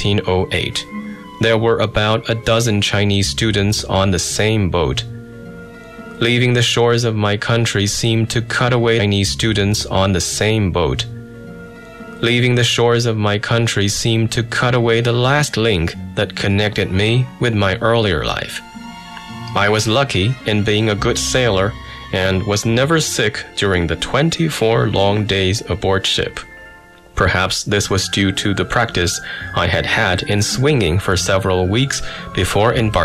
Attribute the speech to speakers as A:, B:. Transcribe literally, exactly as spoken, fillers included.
A: nineteen oh eight. There were about a dozen Chinese students on the same boat. Leaving the shores of my country seemed to cut away Chinese students on the same boat. Leaving the shores of my country seemed to cut away the last link that connected me with my earlier life. I was lucky in being a good sailor and was never sick during the twenty-four long days aboard ship. Perhaps this was due to the practice I had had in swinging for several weeks before embarking